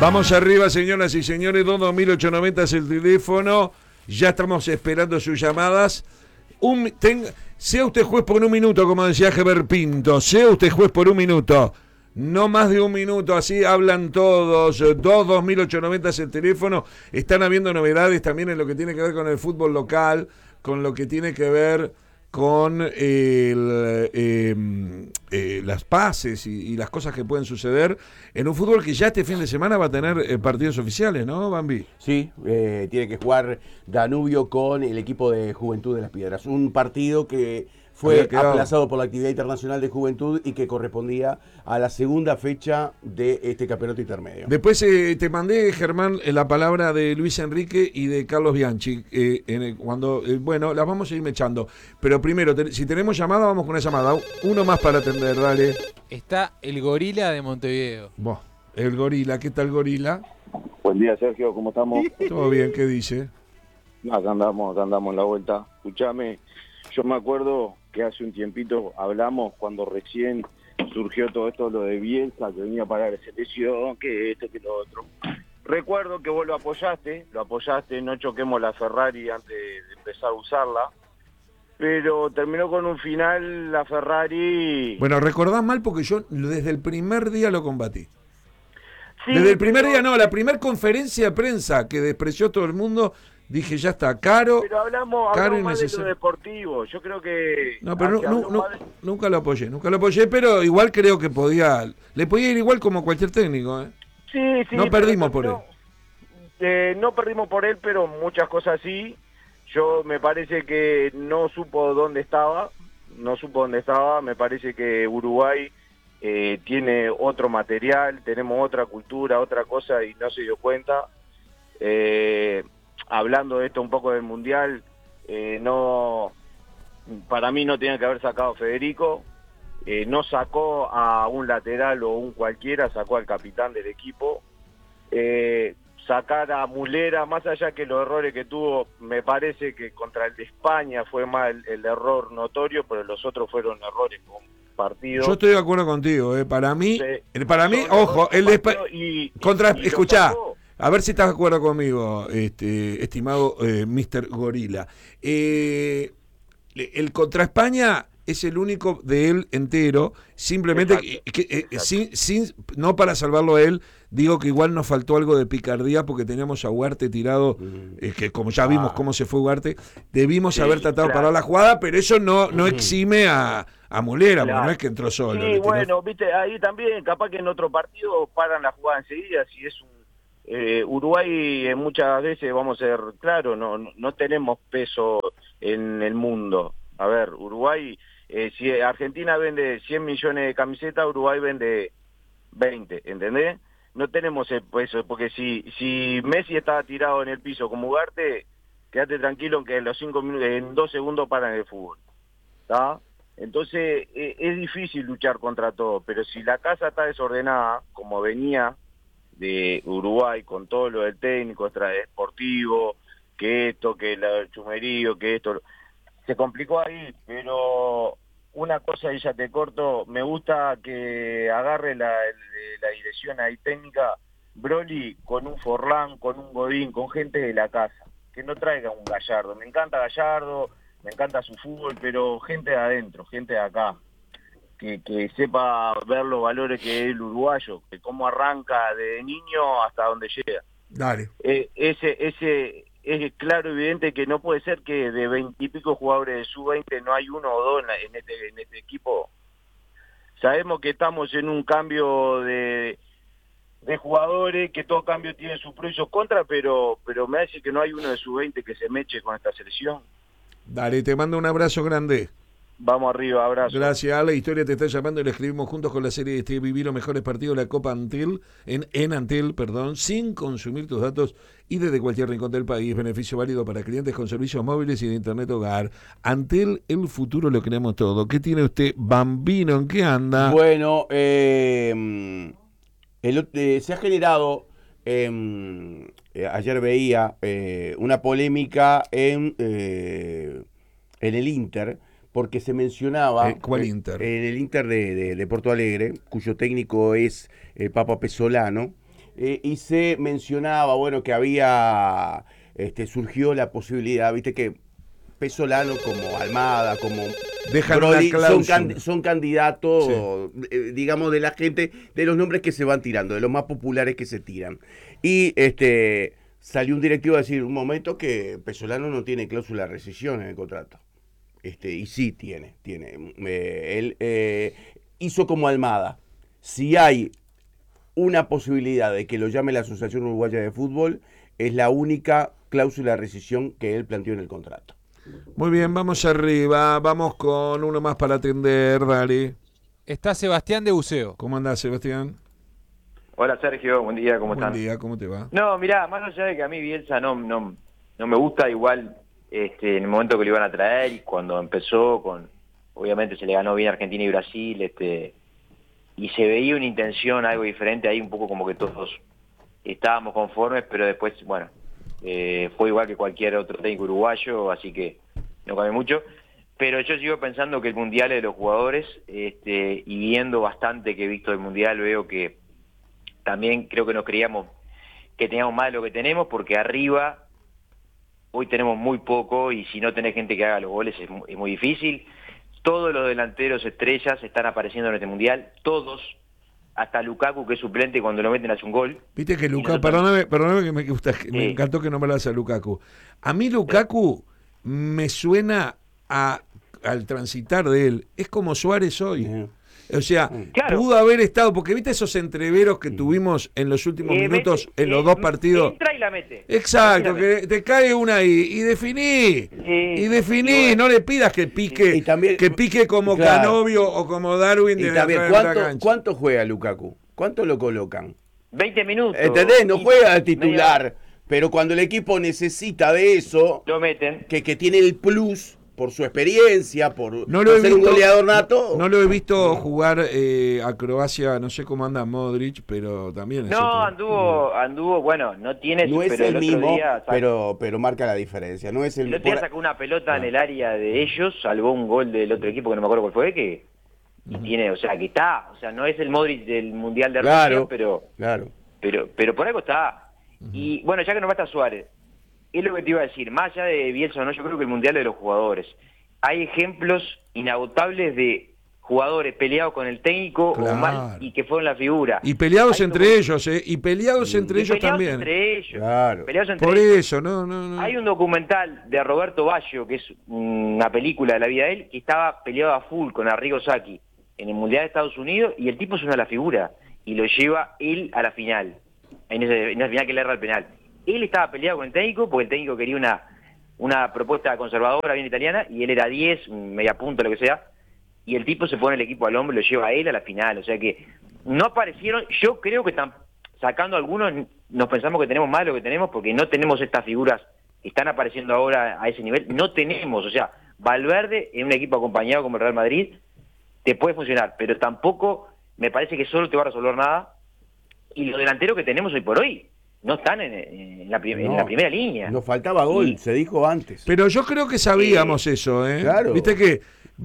Vamos arriba, señoras y señores. 22890 es el teléfono. Ya estamos esperando sus llamadas. Sea usted juez por un minuto, como decía Heber Pinto. Sea usted juez por un minuto. No más de un minuto, así hablan todos. 22890 es el teléfono. Están habiendo novedades también en lo que tiene que ver con el fútbol local, con lo que tiene que ver con las pases y las cosas que pueden suceder en un fútbol que ya este fin de semana va a tener partidos oficiales, ¿no, Bambi? Sí, tiene que jugar Danubio con el equipo de Juventud de las Piedras. Un partido que fue aplazado por la actividad internacional de Juventud y que correspondía a la segunda fecha de este campeonato intermedio. Después te mandé, Germán, la palabra de Luis Enrique y de Carlos Bianchi. Bueno, las vamos a ir echando. Pero primero, si tenemos llamada, vamos con una llamada. Uno más para atender, dale. Está el Gorila de Montevideo. El Gorila, ¿qué tal, Gorila? Buen día, Sergio, ¿cómo estamos? Todo bien, ¿qué dice? Acá andamos en la vuelta. Escuchame, yo me acuerdo que hace un tiempito hablamos cuando recién surgió todo esto, lo de Bielsa, que venía para la selección, que esto, que lo otro. Recuerdo que vos lo apoyaste, no choquemos la Ferrari antes de empezar a usarla, pero terminó con un final la Ferrari... Bueno, recordás mal porque yo desde el primer día lo combatí. Sí, desde el primer día, no, la primera conferencia de prensa que despreció todo el mundo... Dije, ya está, caro. Pero hablamos más de lo deportivo. Yo creo que... No, pero nunca lo apoyé, pero igual creo que le podía ir igual como cualquier técnico, ¿eh? Sí. No perdimos por él. No perdimos por él, pero muchas cosas sí. Yo me parece que no supo dónde estaba. Me parece que Uruguay tiene otro material, tenemos otra cultura, otra cosa y no se dio cuenta. Hablando de esto un poco del Mundial, para mí no tiene que haber sacado a Federico, no sacó a un lateral o un cualquiera, sacó al capitán del equipo, sacar a Mulera, más allá que los errores que tuvo, me parece que contra el de España fue más el error notorio, pero los otros fueron errores con partido. Yo estoy de acuerdo contigo, para mí, ojo, el de España, escuchá, a ver si estás de acuerdo conmigo, estimado Mr. Gorila. El contra España es el único de él entero, simplemente no para salvarlo a él, digo que igual nos faltó algo de picardía porque teníamos a Ugarte tirado, que como ya vimos cómo se fue Ugarte, debimos haber tratado de parar la jugada, pero eso no exime a Mulera, porque no es que entró solo. Sí, bueno, viste, ahí también, capaz que en otro partido paran la jugada enseguida, si es un Uruguay muchas veces, vamos a ser claros, no tenemos peso en el mundo. A ver, Uruguay, si Argentina vende 100 millones de camisetas, Uruguay vende 20, ¿entendés? No tenemos el peso, porque si Messi estaba tirado en el piso como Ugarte, quédate tranquilo en que en 2 segundos paran el fútbol, ¿está? Entonces es difícil luchar contra todo, pero si la casa está desordenada, como venía de Uruguay con todo lo del técnico, extradeportivo, que esto, que el chumerío, que esto, se complicó ahí, pero una cosa y ya te corto, me gusta que agarre la dirección ahí técnica Broly con un Forlán, con un Godín, con gente de la casa, que no traiga un Gallardo. Me encanta Gallardo, me encanta su fútbol, pero gente de adentro, gente de acá. Que sepa ver los valores que es el uruguayo, que cómo arranca de niño hasta donde llega. Dale. Ese es claro, evidente que no puede ser que de 20 y pico jugadores de sub-20 no hay uno o dos en este equipo. Sabemos que estamos en un cambio de jugadores, que todo cambio tiene sus pros y sus contras, pero me hace que no hay uno de sub-20 que se meche con esta selección. Dale, te mando un abrazo grande. Vamos arriba, abrazo. Gracias, La Historia te está llamando y la escribimos juntos con la serie de Vivir los mejores partidos de la Copa Antel, en Antel, sin consumir tus datos y desde cualquier rincón del país. Beneficio válido para clientes con servicios móviles y de internet hogar. Antel, el futuro lo creamos todo. ¿Qué tiene usted, Bambino? ¿En qué anda? Bueno, se ha generado, ayer veía una polémica en el Inter, porque se mencionaba ¿Cuál Inter? En el Inter de Porto Alegre, cuyo técnico es Papa Pesolano, y se mencionaba, bueno, que había, surgió la posibilidad, viste que Pesolano como Almada, como Brody, son candidatos, sí, digamos, de la gente, de los nombres que se van tirando, de los más populares que se tiran. Y salió un directivo a decir un momento que Pesolano no tiene cláusula de rescisión en el contrato. Y sí tiene. Él hizo como Almada. Si hay una posibilidad de que lo llame la Asociación Uruguaya de Fútbol, es la única cláusula de rescisión que él planteó en el contrato. Muy bien, vamos arriba, vamos con uno más para atender, dale. Está Sebastián de Buceo. ¿Cómo andás, Sebastián? Hola, Sergio, buen día, ¿cómo están? Buen día, ¿cómo te va? No, mirá, más allá de que a mí Bielsa no me gusta, igual en el momento que lo iban a traer y cuando empezó, obviamente se le ganó bien Argentina y Brasil, y se veía una intención, algo diferente ahí, un poco como que todos estábamos conformes, pero después, bueno, fue igual que cualquier otro técnico uruguayo, así que no cambió mucho. Pero yo sigo pensando que el Mundial es de los jugadores, y viendo bastante que he visto el Mundial, veo que también creo que nos creíamos que teníamos más de lo que tenemos, porque arriba hoy tenemos muy poco, y si no tenés gente que haga los goles es muy difícil. Todos los delanteros estrellas están apareciendo en este Mundial, todos, hasta Lukaku, que es suplente, cuando lo meten hace un gol. Viste que Lukaku, perdóname que me gusta, sí, me encantó que no me hablas a Lukaku. A mí Lukaku me suena al transitar de él, es como Suárez hoy. O sea, claro, pudo haber estado, porque viste esos entreveros que tuvimos en los últimos minutos, en los dos partidos. Entra y la mete. Exacto, que te cae una ahí y definí. Y definí, bueno, no le pidas que pique, y también, que pique como claro, Canovio o como Darwin de la cancha. ¿Cuánto juega Lukaku? ¿Cuánto lo colocan? 20 minutos. ¿Entendés? No juega de titular, pero cuando el equipo necesita de eso, lo meten. Que tiene el plus por su experiencia, por ser un goleador nato. No lo he visto jugar a Croacia, no sé cómo anda Modric, pero también es anduvo, bueno, no tiene... No es el mismo, pero marca la diferencia. No es el otro día sacó una pelota en el área de ellos, salvó un gol del otro equipo que no me acuerdo cuál fue, que tiene, o sea, que está, o sea, no es el Modric del Mundial de Rusia, pero por algo está. Y bueno, ya que nos va a estar Suárez, es lo que te iba a decir, más allá de Bielsa o no, yo creo que el Mundial es de los jugadores. Hay ejemplos inagotables de jugadores peleados con el técnico, claro, o mal, y que fueron la figura. Y peleados entre ellos, y peleados entre ellos también. Entre ellos, claro. Peleados entre por ellos. Eso, no. Hay un documental de Roberto Baggio, que es una película de la vida de él, que estaba peleado a full con Arrigo Sacchi en el Mundial de Estados Unidos, y el tipo es una de las figuras, y lo lleva él a la final, en esa final que le erra el penal. Él estaba peleado con el técnico porque el técnico quería una propuesta conservadora, bien italiana, y él era 10, media punta, lo que sea, y el tipo se pone el equipo al hombro y lo lleva a él a la final. O sea que no aparecieron, yo creo que están sacando algunos, nos pensamos que tenemos más de lo que tenemos porque no tenemos estas figuras que están apareciendo ahora a ese nivel, no tenemos, o sea, Valverde en un equipo acompañado como el Real Madrid te puede funcionar, pero tampoco me parece que solo te va a resolver nada, y los delanteros que tenemos hoy por hoy no están en la primera línea. Nos faltaba gol, se dijo antes. Pero yo creo que sabíamos eso, ¿eh? Claro. Viste que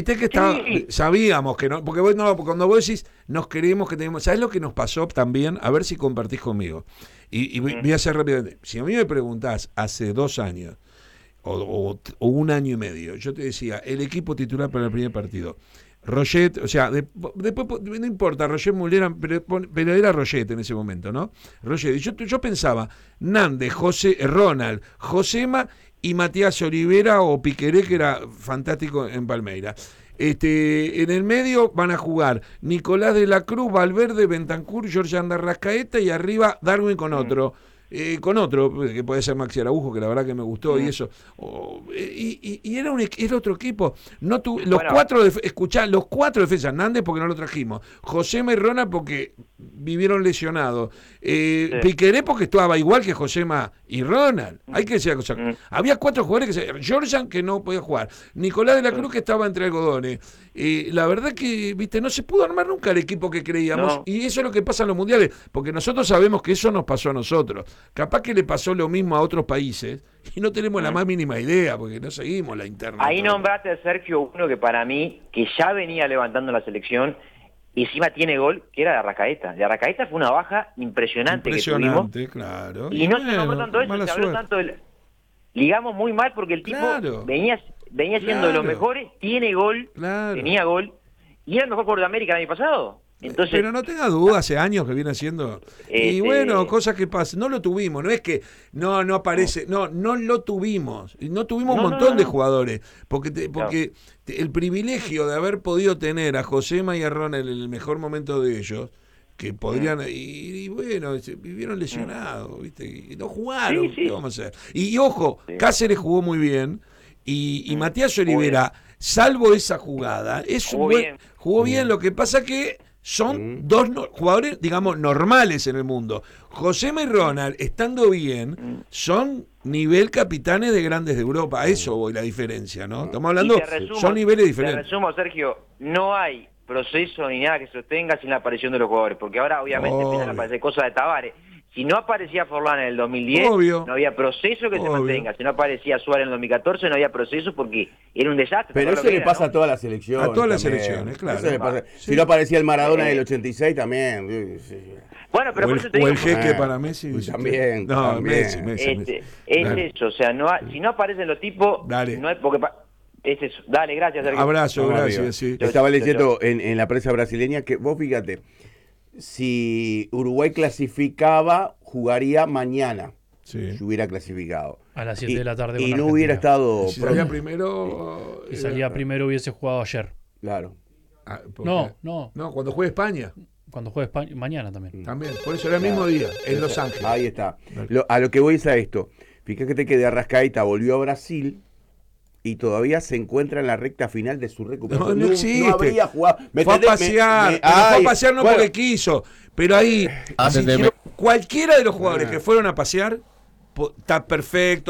sabíamos que no, porque cuando vos decís nos creemos que tenemos, ¿sabés lo que nos pasó también? A ver si compartís conmigo. Y voy a hacer rápidamente. Si a mí me preguntás hace 2 años o 1 año y medio, yo te decía, el equipo titular para el primer partido. Roget, o sea, después no importa, Roget Mulera, pero era Roget en ese momento, ¿no? Roget, y yo pensaba, Nández, Ronald, Josema y Matías Olivera o Piqueré, que era fantástico en Palmeiras. En el medio van a jugar Nicolás de la Cruz, Valverde, Bentancur, Georgian Darrascaeta y arriba Darwin con otro. Que puede ser Maxi Araujo, que la verdad que me gustó, y eso. Y era otro equipo. Los 4 defensas, Nández porque no lo trajimos, Josema y Ronald porque vivieron lesionados, Piqueré porque estaba igual que Josema y Ronald. Hay que decir cosas. Había 4 jugadores Georgian que no podía jugar, Nicolás de la Cruz que estaba entre algodones. La verdad que, viste, no se pudo armar nunca el equipo que creíamos, y eso es lo que pasa en los mundiales, porque nosotros sabemos que eso nos pasó a nosotros. Capaz que le pasó lo mismo a otros países y no tenemos la más mínima idea porque no seguimos la interna. Ahí nombraste, Sergio, uno que para mí, que ya venía levantando la selección y encima tiene gol, que era de Arrascaeta. De Arrascaeta fue una baja impresionante que tuvimos. Claro. Y no se nombró tanto eso, se habló tanto del... Ligamos muy mal porque el tipo venía siendo de los mejores, tiene gol, tenía gol, y era el mejor jugador de América el año pasado. Entonces, pero no tenga duda, hace años que viene haciendo. Y bueno, cosas que pasan. No lo tuvimos, no es que no aparece, no lo tuvimos. No tuvimos un montón de jugadores. Porque el privilegio de haber podido tener a Josema y a Ronald en el mejor momento de ellos, que podrían, y bueno, vivieron lesionados, ¿viste? Y no jugaron, ¿qué vamos a hacer? Y ojo, Cáceres jugó muy bien, y Matías Olivera, salvo esa jugada, jugó bien. Lo que pasa que son dos jugadores, digamos, normales en el mundo. Josema y Ronald, estando bien, son nivel capitanes de grandes de Europa. A eso voy la diferencia, ¿no? Estamos hablando, son niveles diferentes. Te resumo, Sergio, no hay proceso ni nada que sostenga sin la aparición de los jugadores, porque ahora obviamente empiezan a aparecer cosas de Tavares. Si no aparecía Forlán en el 2010, no había proceso que se mantenga. Si no aparecía Suárez en el 2014, no había proceso porque era un desastre. Pero eso le pasa a todas las selecciones. A todas las selecciones, claro. Si no aparecía el Maradona del 86 también. Bueno, pero por eso te digo, el jeque para Messi. También. No, Messi. Es eso, o sea, si no aparecen los tipos, no es porque... Es eso. Dale, gracias, Sergio. Abrazo, gracias. Sí. Estaba leyendo en la prensa brasileña que vos fíjate, si Uruguay clasificaba, jugaría mañana. Si hubiera clasificado. A las 7 de la tarde. Y no hubiera estado. Si salía primero. Si salía primero, hubiese jugado ayer. Claro. No, cuando juegue España. Cuando juegue España, mañana también. También, por eso era el mismo día, en Los Ángeles. Ahí está. A lo que voy es a esto. Fíjate que de Arrascaeta volvió a Brasil y todavía se encuentra en la recta final de su recuperación. No existe. No habría jugado. Fue a pasear. Fue a pasear porque quiso. Pero ahí, cualquiera de los jugadores que fueron a pasear, está perfecto.